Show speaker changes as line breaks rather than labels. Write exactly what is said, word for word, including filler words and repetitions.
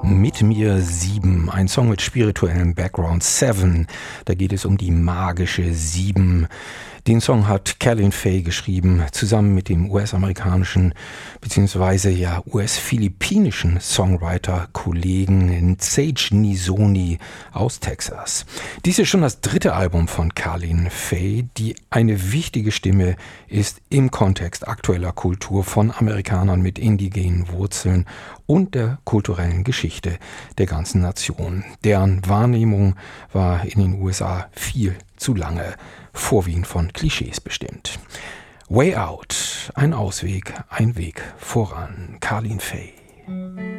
Mit mir sieben, ein Song mit spirituellem Background. Seven, da geht es um die magische Sieben. Den Song hat Kalin Fay geschrieben, zusammen mit dem U S-amerikanischen bzw. ja U S-philippinischen Songwriter-Kollegen Sage Nisoni aus Texas. Dies ist schon das dritte Album von Kalin Fay, die eine wichtige Stimme ist im Kontext aktueller Kultur von Amerikanern mit indigenen Wurzeln und der kulturellen Geschichte der ganzen Nation. Deren Wahrnehmung war in den U S A viel zu lange vorwiegend von Klischees bestimmt. Way Out, ein Ausweg, ein Weg voran. Kalin Fay.